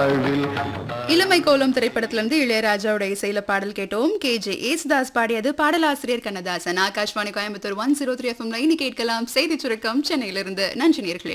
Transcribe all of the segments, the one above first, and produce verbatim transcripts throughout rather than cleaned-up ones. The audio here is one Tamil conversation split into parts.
வாழ்வில். இளமை கோலம் திரைப்படத்திலிருந்து இளையராஜாவோட இசையில பாடல் கேட்டோம். கே ஜே ஏசுதாஸ் பாடியது. பாடலாசிரியர் Kannadasan. Akashvani Coimbatore one zero three எஃப்எம்ல இனி கேட்கலாம் செய்தி சுருக்கம் சென்னையிலிருந்து. நன்றி நேயர்களே.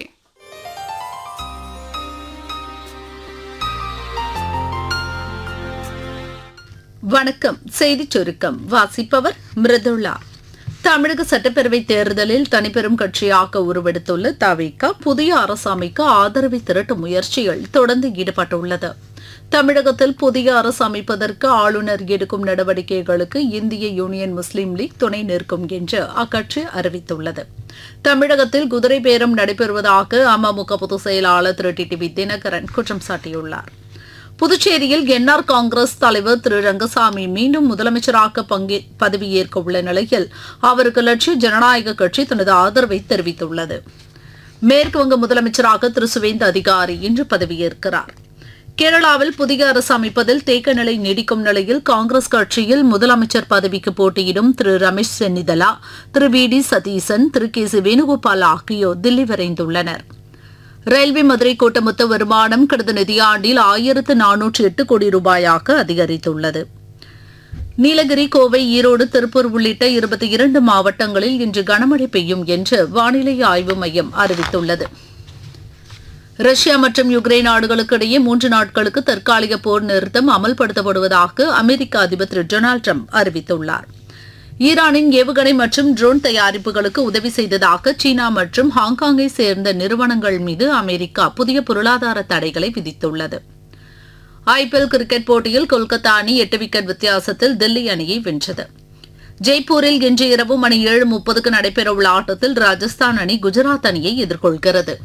வணக்கம். செய்திச் சுருக்கம் வாசிப்பவர் மிருதுளா. தமிழக சட்டப்பேரவை தேர்தலில் தனிப்பெரும் கட்சியாக உருவெடுத்துள்ள தவிக புதிய அரசு அமைக்க ஆதரவை திரட்டும் முயற்சியில் தொடர்ந்து ஈடுபட்டுள்ளது. தமிழகத்தில் புதிய அரசு அமைப்பதற்கு ஆளுநர் எடுக்கும் நடவடிக்கைகளுக்கு இந்திய யூனியன் முஸ்லீம் லீக் துணை நிற்கும் என்று அக்கட்சி அறிவித்துள்ளது. தமிழகத்தில் குதிரை பேரம் நடைபெறுவதாக அமமுக பொதுச் செயலாளர் திரு டி டி தினகரன் குற்றம் சாட்டியுள்ளார். புதுச்சேரியில் என்ஆர் காங்கிரஸ் தலைவர் திரு ரங்கசாமி மீண்டும் முதலமைச்சராக பங்கே பதவியேற்க உள்ள நிலையில் அவருக்கு லட்சிய ஜனநாயக கட்சி தனது ஆதரவை தெரிவித்துள்ளது. மேற்குவங்க முதலமைச்சராக திரு சுவேந்த அதிகாரி இன்று பதவியேற்கிறார். கேரளாவில் புதிய அரசு அமைப்பதில் தேக்க நிலை நீடிக்கும் நிலையில் காங்கிரஸ் கட்சியில் முதலமைச்சர் பதவிக்கு போட்டியிடும் திரு ரமேஷ் சென்னிதலா, திரு we D Satheesan, Thiru K C Venugopal ஆகியோர் தில்லி விரைந்துள்ளனர். ரயில்வே மதுரை கோட்ட மொத்த வருமானம் கடந்த நிதியாண்டில் ஆயிரத்து நானூற்று எட்டு கோடி ரூபாயாக அதிகரித்துள்ளது. நீலகிரி, கோவை, ஈரோடு, திருப்பூர் உள்ளிட்ட இருபத்தி இரண்டு மாவட்டங்களில் இன்று கனமழை பெய்யும் என்று வானிலை ஆய்வு மையம் அறிவித்துள்ளது. ரஷ்யா மற்றும் யுக்ரைன் நாடுகளுக்கு இடையே மூன்று நாட்களுக்கு தற்காலிக போர் நிறுத்தம் அமல்படுத்தப்படுவதாக அமெரிக்க அதிபர் திரு டொனால்டு டிரம்ப் அறிவித்துள்ளார். ஈரானின் ஏவுகணை மற்றும் ட்ரோன் தயாரிப்புகளுக்கு உதவி செய்ததாக சீனா மற்றும் ஹாங்காங்கை சேர்ந்த நிறுவனங்கள் மீது அமெரிக்கா புதிய பொருளாதார தடைகளை விதித்துள்ளது. ஐபிஎல் கிரிக்கெட் போட்டியில் கொல்கத்தா அணி எட்டு விக்கெட் வித்தியாசத்தில் தில்லி அணியை வென்றது. ஜெய்ப்பூரில் இன்று இரவு மணி ஏழு முப்பதுக்கு நடைபெறவுள்ள ஆட்டத்தில் ராஜஸ்தான் அணி குஜராத் அணியை எதிர்கொள்கிறது.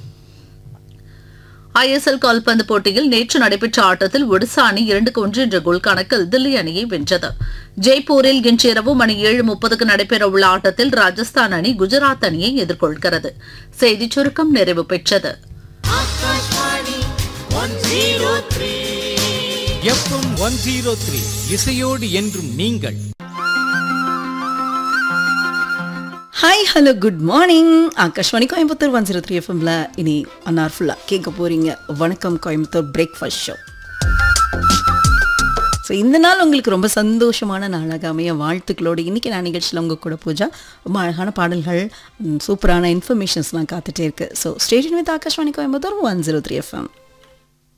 ஐ எஸ் எல் கால்பந்து போட்டியில் நேற்று நடைபெற்ற ஆட்டத்தில் ஒடிசா அணி இரண்டுக்கு ஒன்று என்ற கோல் கணக்கில் தில்லி அணியை வென்றது. ஜெய்ப்பூரில் இன்று இரவு மணி ஏழு முப்பதுக்கு நடைபெறவுள்ள ஆட்டத்தில் ராஜஸ்தான் அணி குஜராத் அணியை எதிர்கொள்கிறது. செய்திச் சுருக்கம் நிறைவு பெற்றது. இசையோடு என்றும் நீங்கள். Hi hello good morning. Akashvani Coimbatore one zero three எஃப்எம்ல இனி ஒன் ஹவர் ஃபுல்லாக கேட்க போகிறீங்க வணக்கம் கோயம்புத்தூர் பிரேக்ஃபாஸ்ட் ஷோ. ஸோ இந்த நாள் உங்களுக்கு ரொம்ப சந்தோஷமான நாளாக அமைய வாழ்த்துக்களோடு இன்றைக்கி நான் நிகழ்ச்சியில் உங்கள் கூட பூஜா ரொம்ப அழகான பாடல்கள், சூப்பரான இன்ஃபர்மேஷன்ஸ்லாம் காத்துட்டே இருக்குது. So station with Akashvani Coimbatore one zero three FM.